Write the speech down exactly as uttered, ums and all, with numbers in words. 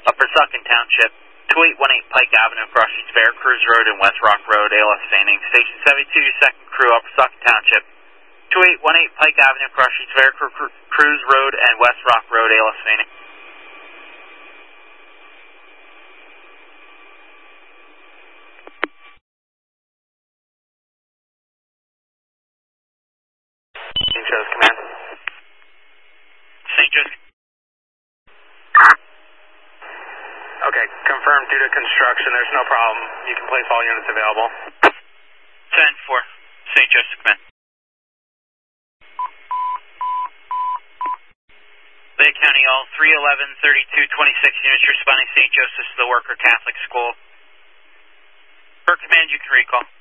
Upper Suckin Township, two eight one eight Pike Avenue, crossing Veracruz Road and West Rock Road, A L S Fanning. Station seventy-two, second crew, Upper Suckin Township, two eight one eight Pike Avenue, crossing Veracruz Road and West Rock Road, A L S Fanning. Saint Joe's Command. Saint Joe's. Okay, confirmed due to construction, there's no problem. You can place all units available. ten four, Saint Joseph Command. Lake County, all three eleven, thirty-two, twenty-six units responding Saint Joseph's, the Worker Catholic School. Per command, you can recall.